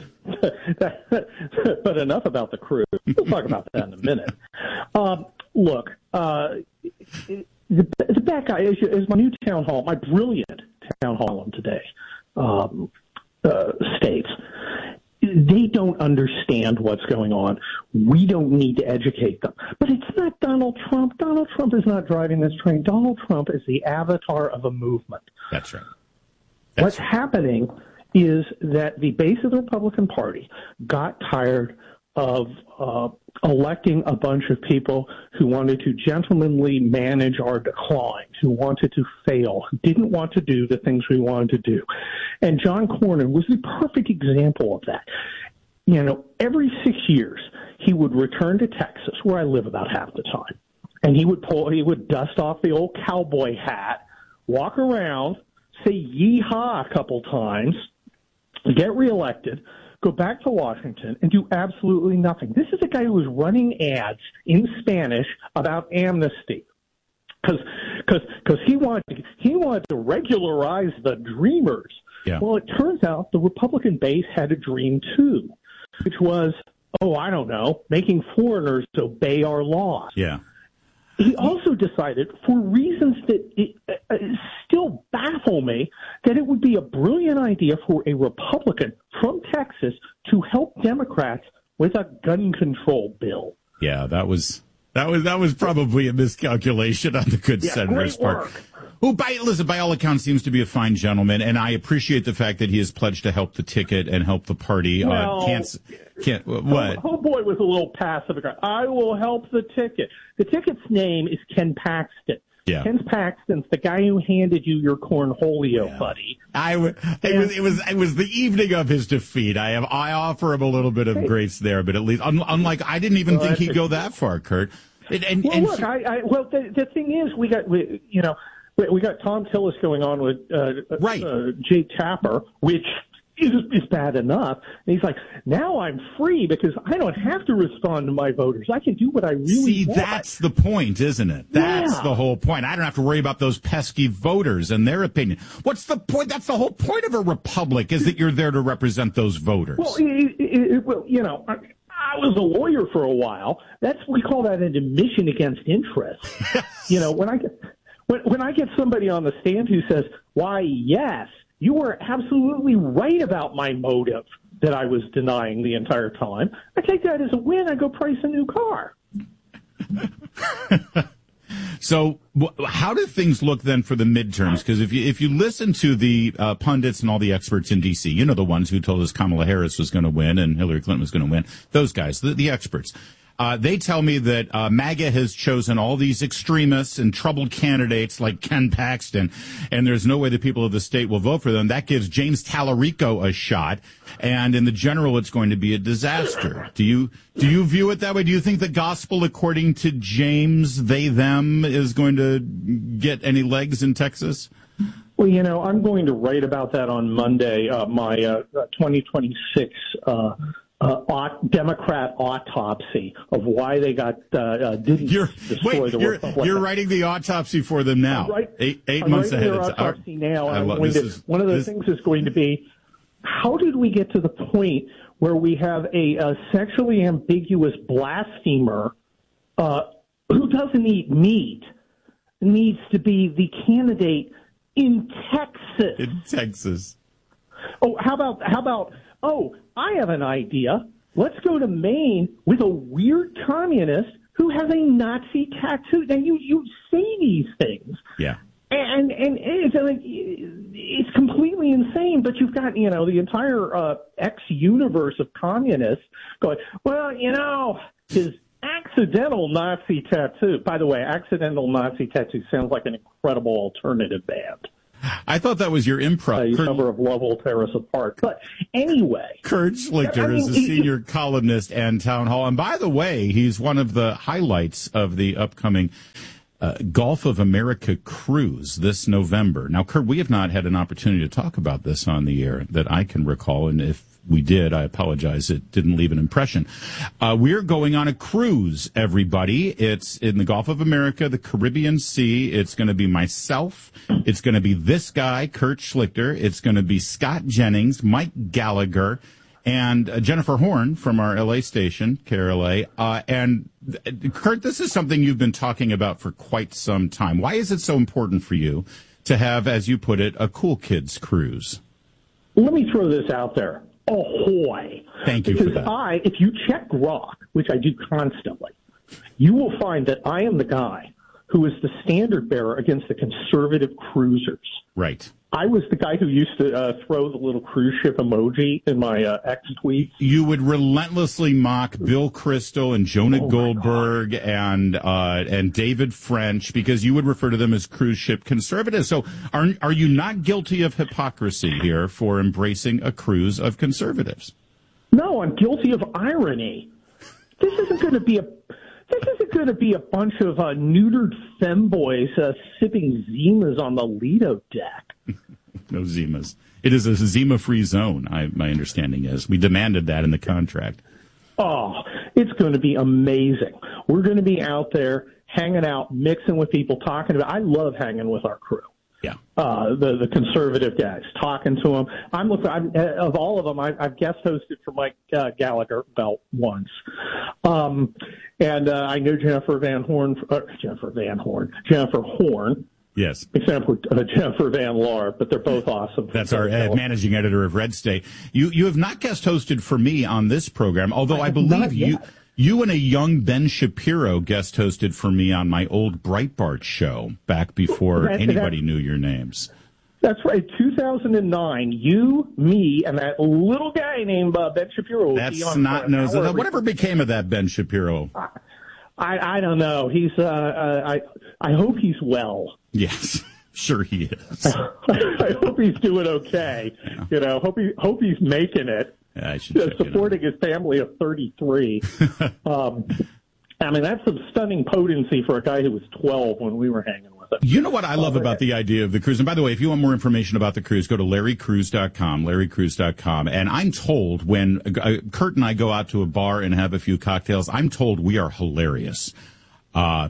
but enough about the cruise. We'll talk about that in a minute. Um, look, uh, the, the bad guy is, is my new town hall, my brilliant town hall today. Um, Uh, states. They don't understand what's going on. We don't need to educate them. But it's not Donald Trump. Donald Trump is not driving this train. Donald Trump is the avatar of a movement. That's right. That's What's right. happening is that the base of the Republican Party got tired of uh, electing a bunch of people who wanted to gentlemanly manage our decline, who wanted to fail, who didn't want to do the things we wanted to do. And John Cornyn was the perfect example of that. You know, every six years, he would return to Texas, where I live about half the time, and he would pull, he would dust off the old cowboy hat, walk around, say yeehaw a couple times, get reelected, go back to Washington and do absolutely nothing. This is a guy who was running ads in Spanish about amnesty because because because he wanted to, he wanted to regularize the dreamers. Yeah. Well, it turns out the Republican base had a dream too, which was, oh, I don't know, making foreigners obey our laws. Yeah. He also decided, for reasons that it, uh, still baffle me, that it would be a brilliant idea for a Republican from Texas to help Democrats with a gun control bill. Yeah, that was that was that was probably a miscalculation on the good yeah, senator's part. Who, by listen, by all accounts, seems to be a fine gentleman, and I appreciate the fact that he has pledged to help the ticket and help the party. Well, uh, can't can't what? Oh boy, was a little passive. I will help the ticket. The ticket's name is Ken Paxton. Yeah. Ken Paxton's the guy who handed you your cornholio, yeah. buddy. I w- it was it was it was the evening of his defeat. I have I offer him a little bit of hey. grace there, but at least un- unlike I didn't even well, think he'd go that far, Kurt. And, and, well, and look, I, I well the, the thing is, we got we, you know we got Tom Tillis going on with uh, right. uh, Jay Tapper, which is, is bad enough. And he's like, now I'm free because I don't have to respond to my voters. I can do what I really See, want. that's the point, isn't it? That's yeah. the whole point. I don't have to worry about those pesky voters and their opinion. What's the point? That's the whole point of a republic, is that you're there to represent those voters. Well, it, it, it, well you know, I, I was a lawyer for a while. That's we call that an admission against interest. You know, when I get when, when I get somebody on the stand who says, why, yes, you were absolutely right about my motive that I was denying the entire time, I take that as a win. I go price a new car. So how do things look then for the midterms? Because if you if you listen to the uh, pundits and all the experts in D C, you know, the ones who told us Kamala Harris was going to win and Hillary Clinton was going to win, those guys, the, the experts. Uh, they tell me that uh, MAGA has chosen all these extremists and troubled candidates like Ken Paxton, and there's no way the people of the state will vote for them. That gives James Tallarico a shot, and in the general, it's going to be a disaster. Do you do you view it that way? Do you think the gospel, according to James, they them, is going to get any legs in Texas? Well, you know, I'm going to write about that on Monday, uh, my uh, twenty twenty-six uh, uh, aut- Democrat autopsy of why they got uh, uh, didn't you're, destroy wait, the you're, Republican. You're writing the autopsy for them now, right, eight, eight I'm months writing ahead. their It's autopsy our, now. I I'm love, going this to, is, one of the this, things is going to be, how did we get to the point where we have a, a sexually ambiguous blasphemer uh, who doesn't eat meat, needs to be the candidate in Texas? In Texas. Oh, how about, how about, oh, I have an idea. Let's go to Maine with a weird communist who has a Nazi tattoo. Now, you, you say these things. Yeah. And, and it's like, it's completely insane, but you've got, you know, the entire uh, X-universe of communists going, well, you know, his accidental Nazi tattoo. By the way, accidental Nazi tattoo sounds like an incredible alternative band. I thought that was your improv. A cover of Love Will Tear Us Apart. But anyway. Kurt Schlichter I mean, is a senior he, columnist and Town Hall. And by the way, he's one of the highlights of the upcoming uh, Gulf of America cruise this November. Now, Kurt, we have not had an opportunity to talk about this on the air that I can recall. And if we did, I apologize. It didn't leave an impression. Uh, we're going on a cruise, everybody. It's in the Gulf of America, the Caribbean Sea. It's going to be myself. It's going to be this guy, Kurt Schlichter. It's going to be Scott Jennings, Mike Gallagher, and uh, Jennifer Horn from our L A station, K R L A. Uh, and uh, Kurt, this is something you've been talking about for quite some time. Why is it so important for you to have, as you put it, a cool kids cruise? Let me throw this out there. Ahoy. Thank you because for that. I, if you check Grok, which I do constantly, you will find that I am the guy who is the standard bearer against the conservative cruisers. Right. I was the guy who used to uh, throw the little cruise ship emoji in my uh, X tweets. You would relentlessly mock Bill Kristol and Jonah oh Goldberg and uh, and David French because you would refer to them as cruise ship conservatives. So are are you not guilty of hypocrisy here for embracing a cruise of conservatives? No, I'm guilty of irony. This isn't going to be a This isn't going to be a bunch of uh, neutered femboys uh, sipping Zimas on the Lido deck. No Zimas. It is a Zima-free zone, I, my understanding is. We demanded that in the contract. Oh, it's going to be amazing. We're going to be out there hanging out, mixing with people, talking about. I love hanging with our crew. Yeah. Uh, the the conservative guys, talking to them. I'm looking. I'm, of all of them, I, I've guest hosted for Mike uh, Gallagher about once, um, and uh, I know Jennifer Van Horn. Uh, Jennifer Van Horn. Jennifer Horn. Yes. Except for uh, Jennifer Van Laar, but they're both awesome. That's our uh, managing editor of Red State. You you have not guest hosted for me on this program, although I, I believe you. You and a young Ben Shapiro guest hosted for me on my old Breitbart show back before that, anybody that, knew your names. That's right, two thousand nine. You, me, and that little guy named uh, Ben Shapiro. That's not knows. Whatever became of that Ben Shapiro? I I, I don't know. He's uh, uh, I I hope he's well. Yes. Sure he is. I hope he's doing okay. Yeah. You know, hope he hope he's making it. Yeah, I should uh, supporting his family of thirty-three. um, I mean, that's some stunning potency for a guy who was twelve when we were hanging with him. You know what I love uh, about the idea of the cruise? And by the way, if you want more information about the cruise, go to larry cruise dot com, larry cruise dot com. And I'm told when uh, Kurt and I go out to a bar and have a few cocktails, I'm told we are hilarious. Uh,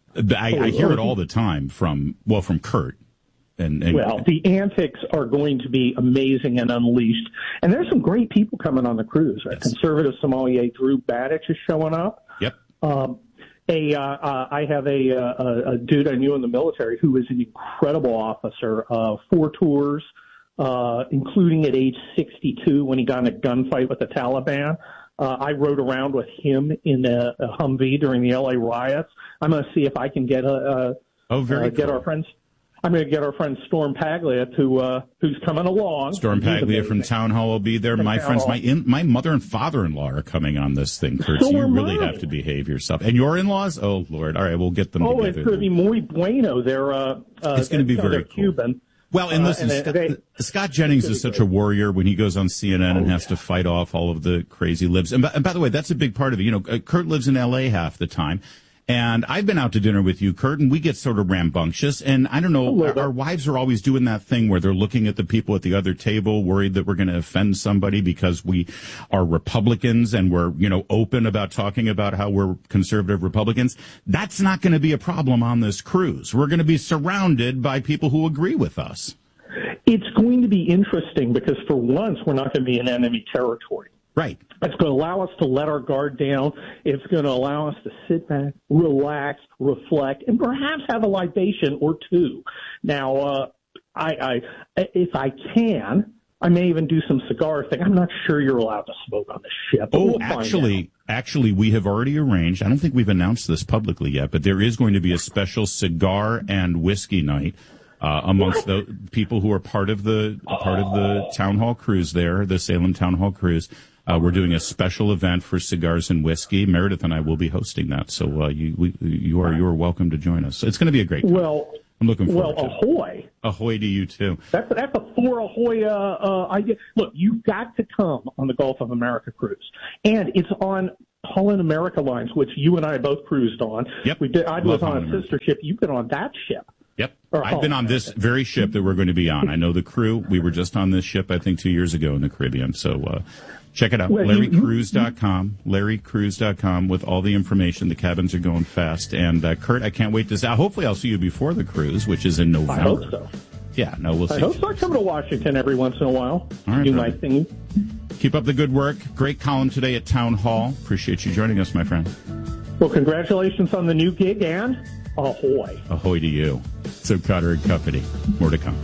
I, I hear it all the time from, well, from Kurt. And, and, well, the antics are going to be amazing and unleashed. And there's some great people coming on the cruise. Right? Yes. Conservative sommelier Drew Badich is showing up. Yep. Um, a, uh, uh, I have a, uh, a dude I knew in the military who is an incredible officer, uh, four tours, uh, including at age sixty-two when he got in a gunfight with the Taliban. Uh, I rode around with him in a, a Humvee during the L A riots. I'm going to see if I can get a, a oh, very uh, get cool. our friends. I'm going to get our friend Storm Paglia to uh, who's coming along. Storm Paglia from Town Hall will be there. From my friends, my in, my mother and father-in-law are coming on this thing, Kurt. So, so you really mine. have to behave yourself. And your in-laws? Oh Lord! All right, we'll get them. Oh, together. it's going to be muy bueno. They're uh, uh, it's going to be they're, very they're cool. Cuban. Well, and listen, uh, and Scott, they, Scott Jennings is such a warrior when he goes on C N N oh, and has yeah. to fight off all of the crazy libs. And by, and by the way, that's a big part of it. You know, Kurt lives in L A half the time. And I've been out to dinner with you, Kurt, and we get sort of rambunctious. And I don't know, our, our wives are always doing that thing where they're looking at the people at the other table, worried that we're going to offend somebody because we are Republicans and we're, you know, open about talking about how we're conservative Republicans. That's not going to be a problem on this cruise. We're going to be surrounded by people who agree with us. It's going to be interesting because for once we're not going to be in enemy territory. Right. It's going to allow us to let our guard down. It's going to allow us to sit back, relax, reflect, and perhaps have a libation or two. Now, uh, I, I, if I can, I may even do some cigar thing. I'm not sure you're allowed to smoke on the ship. Oh, we'll actually, actually, we have already arranged. I don't think we've announced this publicly yet, but there is going to be a special cigar and whiskey night. Uh, amongst the people who are part of the part of the town hall cruise there, the Salem Town Hall cruise. Uh, we're doing a special event for cigars and whiskey. Meredith and I will be hosting that, so uh, you we, you are you are welcome to join us. It's going to be a great time. Well, I'm looking forward well, to it. Well, ahoy! Ahoy to you too. That's that's a four ahoy uh, uh, idea. Look, you've got to come on the Gulf of America cruise, and it's on Holland America Lines, which you and I both cruised on. Yep. We did. I Love was on Holland a America. sister ship. You've been on that ship. Yep. Or I've been on this very ship that we're going to be on. I know the crew. We were just on this ship, I think, two years ago in the Caribbean. So uh, check it out. Well, Larry you- you- Cruise dot com. Larry Cruise dot com with all the information. The cabins are going fast. And uh, Kurt, I can't wait to see. Hopefully I'll see you before the cruise, which is in November. I hope so. Yeah, no, we'll see. I hope so. I come to Washington every once in a while. All right, do brother. my thing. Keep up the good work. Great column today at Town Hall. Appreciate you joining us, my friend. Well, congratulations on the new gig and ahoy. Ahoy to you. So Cotter and Company. More to come.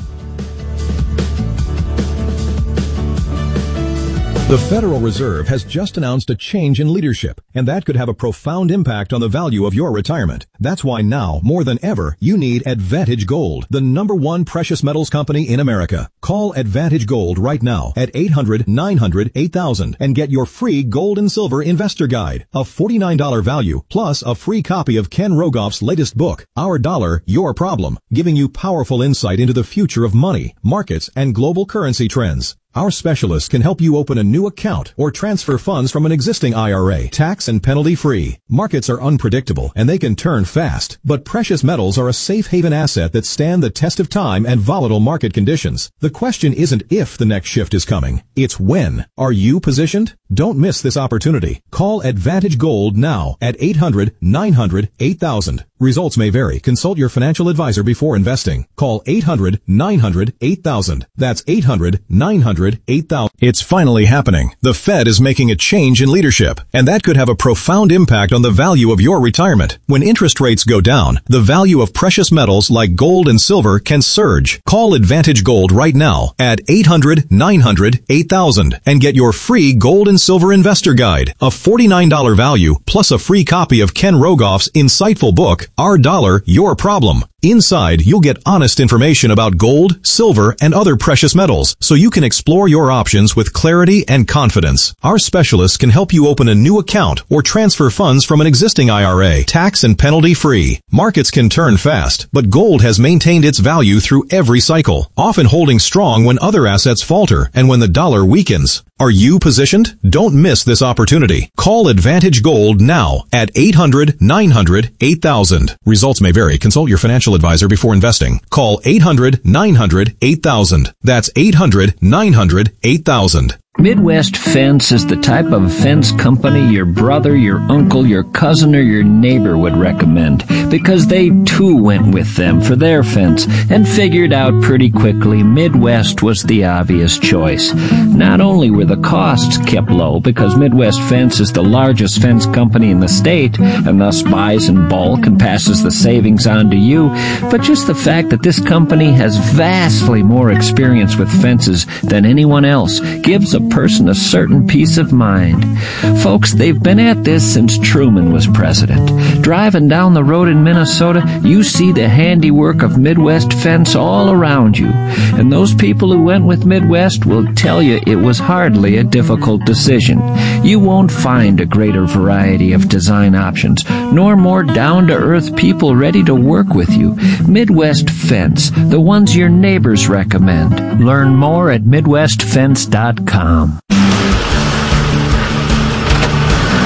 The Federal Reserve has just announced a change in leadership, and that could have a profound impact on the value of your retirement. That's why now, more than ever, you need Advantage Gold, the number one precious metals company in America. Call Advantage Gold right now at eight hundred nine hundred eight thousand and get your free gold and silver investor guide, a forty-nine dollars value, plus a free copy of Ken Rogoff's latest book, Our Dollar, Your Problem, giving you powerful insight into the future of money, markets, and global currency trends. Our specialists can help you open a new account or transfer funds from an existing I R A, tax and penalty free. Markets are unpredictable and they can turn fast, but precious metals are a safe haven asset that stand the test of time and volatile market conditions. The question isn't if the next shift is coming, it's when. Are you positioned? Don't miss this opportunity. Call Advantage Gold now at eight hundred nine hundred eight thousand. Results may vary. Consult your financial advisor before investing. Call eight hundred nine hundred eight thousand. That's eight hundred nine hundred eight thousand. It's finally happening. The Fed is making a change in leadership, and that could have a profound impact on the value of your retirement. When interest rates go down, the value of precious metals like gold and silver can surge. Call Advantage Gold right now at eight hundred nine hundred eight thousand and get your free gold and silver investor guide, a forty-nine dollars value, plus a free copy of Ken Rogoff's insightful book, Our Dollar, Your Problem. Inside, you'll get honest information about gold, silver, and other precious metals, so you can explore your options with clarity and confidence. Our specialists can help you open a new account or transfer funds from an existing I R A, tax and penalty free. Markets can turn fast, but gold has maintained its value through every cycle, often holding strong when other assets falter and when the dollar weakens. Are you positioned? Don't miss this opportunity. Call Advantage Gold now at eight hundred nine hundred eight thousand. Results may vary. Consult your financial advisor before investing. Call eight hundred nine hundred eight thousand. That's eight hundred nine hundred eight thousand. Midwest Fence is the type of fence company your brother, your uncle, your cousin, or your neighbor would recommend, because they too went with them for their fence and figured out pretty quickly Midwest was the obvious choice. Not only were the costs kept low because Midwest Fence is the largest fence company in the state and thus buys in bulk and passes the savings on to you, but just the fact that this company has vastly more experience with fences than anyone else gives a person a certain peace of mind. Folks, they've been at this since Truman was president. Driving down the road in Minnesota, you see the handiwork of Midwest Fence all around you. And those people who went with Midwest will tell you it was hardly a difficult decision. You won't find a greater variety of design options, nor more down-to-earth people ready to work with you. Midwest Fence, the ones your neighbors recommend. Learn more at midwest fence dot com.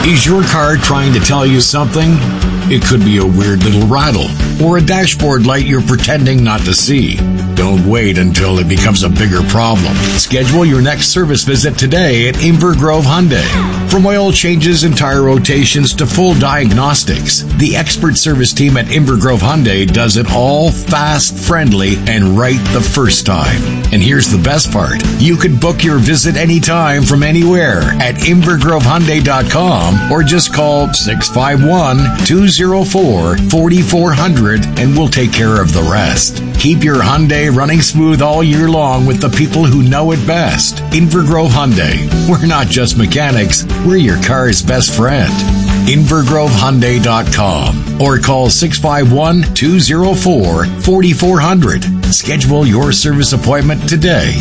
Is your car trying to tell you something? It could be a weird little rattle or a dashboard light you're pretending not to see. Don't wait until it becomes a bigger problem. Schedule your next service visit today at Inver Grove Hyundai. From oil changes and tire rotations to full diagnostics, the expert service team at Inver Grove Hyundai does it all fast, friendly, and right the first time. And here's the best part. You can book your visit anytime from anywhere at inver grove hyundai dot com or just call six five one, two oh four, four four zero zero and we'll take care of the rest. Keep your Hyundai running smooth all year long with the people who know it best. Inver Grove Hyundai. We're not just mechanics, we're your car's best friend. inver grove hyundai dot com or call six five one, two oh four, four four zero zero. Schedule your service appointment today.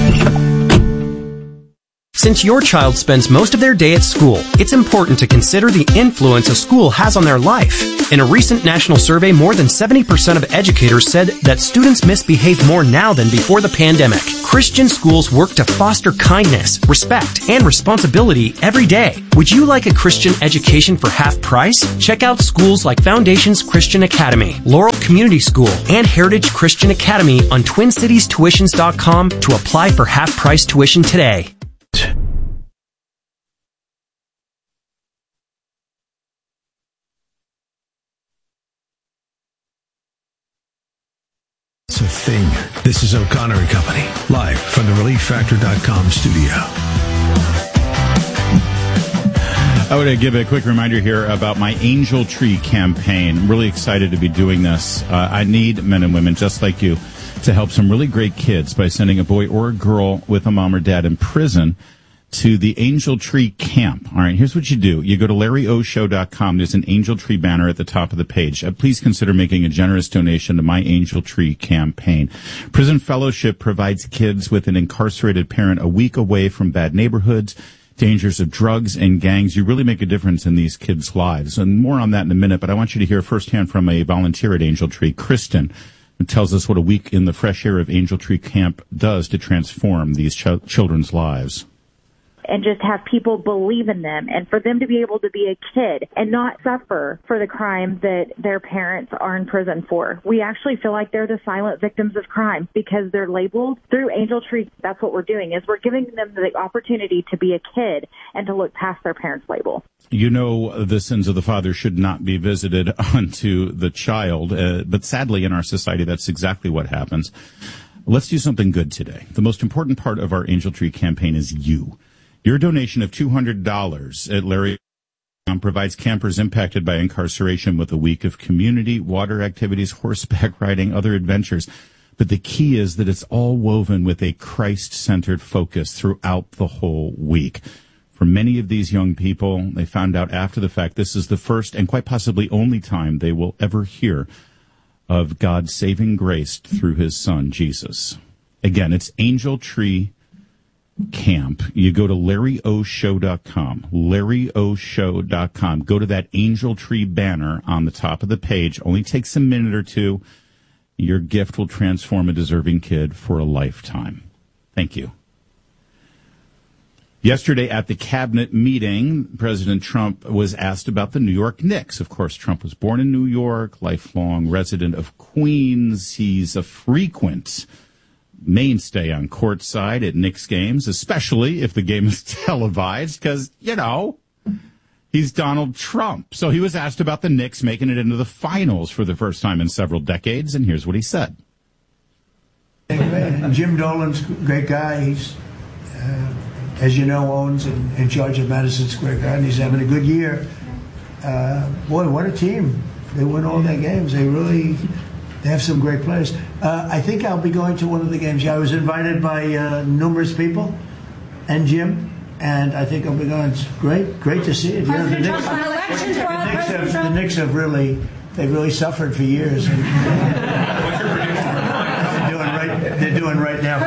Since your child spends most of their day at school, it's important to consider the influence a school has on their life. In a recent national survey, more than seventy percent of educators said that students misbehave more now than before the pandemic. Christian schools work to foster kindness, respect, and responsibility every day. Would you like a Christian education for half price? Check out schools like Foundations Christian Academy, Laurel Community School, and Heritage Christian Academy on twin cities tuitions dot com to apply for half price tuition today. It's a thing. This is O'Connor and Company, live from the relief factor dot com studio. I want to give a quick reminder here about my Angel Tree campaign. I'm really excited to be doing this. Uh, I need men and women just like you to help some really great kids by sending a boy or a girl with a mom or dad in prison to the Angel Tree Camp. All right, here's what you do. You go to larry o show dot com. There's an Angel Tree banner at the top of the page. Uh, please consider making a generous donation to my Angel Tree campaign. Prison Fellowship provides kids with an incarcerated parent a week away from bad neighborhoods, dangers of drugs and gangs. You really make a difference in these kids' lives. And more on that in a minute, but I want you to hear firsthand from a volunteer at Angel Tree, Kristen, who tells us what a week in the fresh air of Angel Tree Camp does to transform these ch- children's lives. And just have people believe in them, and for them to be able to be a kid and not suffer for the crime that their parents are in prison for. We actually feel like they're the silent victims of crime because they're labeled through Angel Tree. That's what we're doing, is we're giving them the opportunity to be a kid and to look past their parents' label. You know, the sins of the father should not be visited onto the child, uh, but sadly in our society that's exactly what happens. Let's do something good today. The most important part of our Angel Tree campaign is you. Your donation of two hundred dollars at Larry provides campers impacted by incarceration with a week of community, water activities, horseback riding, other adventures. But the key is that it's all woven with a Christ-centered focus throughout the whole week. For many of these young people, they found out after the fact this is the first and quite possibly only time they will ever hear of God's saving grace through his son, Jesus. Again, it's Angel Tree Camp. You go to larry o show dot com, larry o show dot com. Go to that Angel Tree banner on the top of the page. Only takes a minute or two. Your gift will transform a deserving kid for a lifetime. Thank you. Yesterday at the cabinet meeting, President Trump was asked about the New York Knicks. Of course, Trump was born in New York, lifelong resident of Queens. He's a frequent mainstay on courtside at Knicks games, especially if the game is televised, because, you know, he's Donald Trump. So he was asked about the Knicks making it into the finals for the first time in several decades, and here's what he said. Jim Dolan's a great guy. He's, uh, as you know, owns and in charge of Madison Square Garden. He's having a good year. Uh, boy, what a team. They win all their games. They really... They have some great players. Uh, I think I'll be going to one of the games. Yeah, I was invited by uh, numerous people and Jim, and I think I'll be going. It's great, great to see it. You know, the, Knicks, the, Knicks have, the Knicks have really, they've really suffered for years. And, they're doing right. They're doing right now.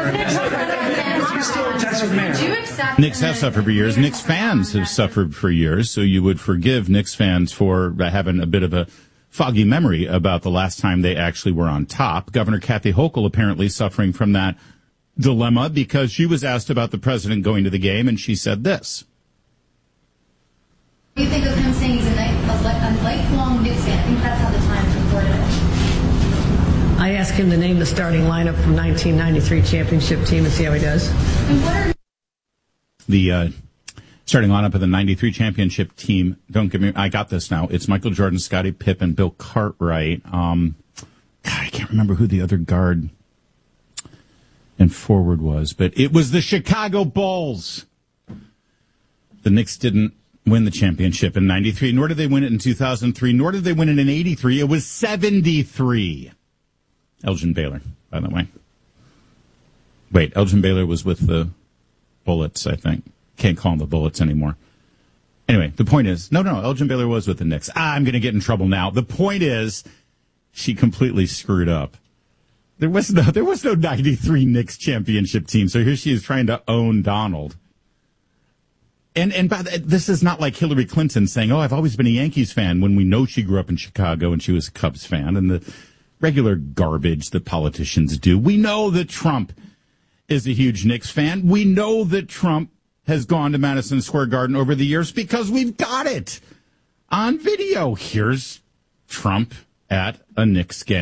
Knicks have suffered for years. Knicks fans have suffered for years. So you would forgive Knicks fans for having a bit of a foggy memory about the last time they actually were on top. Governor Kathy Hochul apparently suffering from that dilemma because she was asked about the president going to the game, and she said this. What do you think of him saying he's a, night, a, a lifelong Knicks fan? I think that's how the Times reported it. I asked him to name the starting lineup from nineteen ninety-three championship team and see how he does. And what are The uh, starting lineup of the ninety-three championship team, don't give me, I got this now. It's Michael Jordan, Scottie Pippen, Bill Cartwright. Um, God, I can't remember who the other guard and forward was, but it was the Chicago Bulls. The Knicks didn't win the championship in ninety-three, nor did they win it in two thousand three, nor did they win it in eighty-three. It was seventy-three. Elgin Baylor, by the way. Wait, Elgin Baylor was with the Bullets, I think. Can't call them the Bullets anymore. Anyway, the point is, no, no, Elgin Baylor was with the Knicks. Ah, I'm going to get in trouble now. The point is, she completely screwed up. There was no, there was no ninety-three Knicks championship team. So here she is trying to own Donald. And and by the, this is not like Hillary Clinton saying, "Oh, I've always been a Yankees fan," when we know she grew up in Chicago and she was a Cubs fan, and the regular garbage that politicians do. We know that Trump is a huge Knicks fan. We know that Trump has gone to Madison Square Garden over the years because we've got it on video. Here's Trump at a Knicks game.